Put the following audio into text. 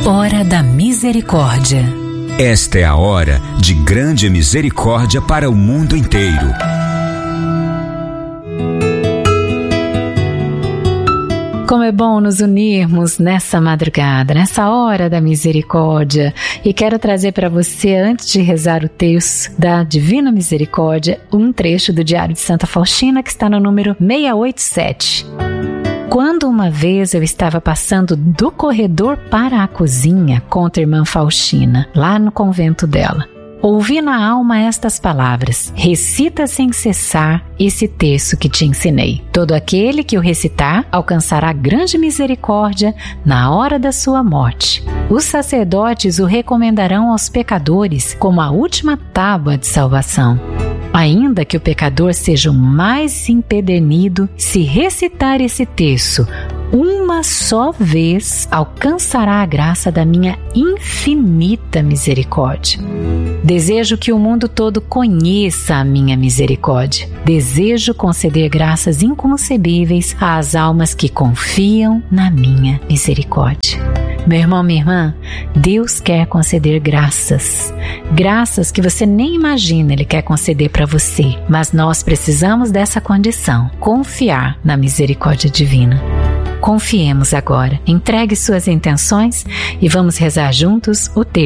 Hora da Misericórdia. Esta é a hora de grande misericórdia para o mundo inteiro. Como é bom nos unirmos nessa madrugada, nessa hora da misericórdia. E quero trazer para você, antes de rezar o texto da Divina Misericórdia, um trecho do Diário de Santa Faustina que está no número 687. Quando uma vez eu estava passando do corredor para a cozinha contra a irmã Faustina, lá no convento dela, ouvi na alma estas palavras: recita sem cessar esse texto que te ensinei. Todo aquele que o recitar alcançará grande misericórdia na hora da sua morte. Os sacerdotes o recomendarão aos pecadores como a última tábua de salvação. Ainda que o pecador seja o mais empedernido, se recitar esse texto uma só vez, alcançará a graça da minha infinita misericórdia. Desejo que o mundo todo conheça a minha misericórdia. Desejo conceder graças inconcebíveis às almas que confiam na minha misericórdia. Meu irmão, minha irmã, Deus quer conceder graças. Graças que você nem imagina Ele quer conceder para você. Mas nós precisamos dessa condição: confiar na misericórdia divina. Confiemos agora. Entregue suas intenções e vamos rezar juntos o texto